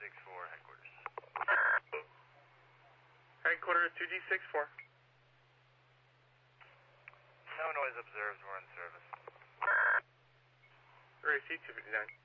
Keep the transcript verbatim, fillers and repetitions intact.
six four, headquarters. Headquarters two G six four. No noise observed, we're in service. R A C two fifty-nine.